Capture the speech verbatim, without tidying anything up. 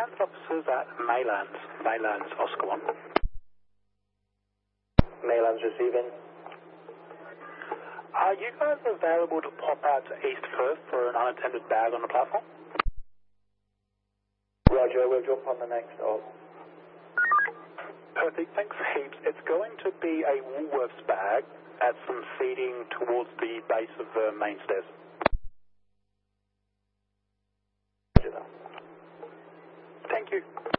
transit officers at Maylands. Maylands, Oscar one. Maylands receiving. Are you guys available to pop out to East Firth for an unattended bag on the platform? Roger, we'll jump on the next stop. Perfect, thanks heaps. It's going to be a Woolworths bag at some seating towards the base of the main stairs. Roger that. Thank you.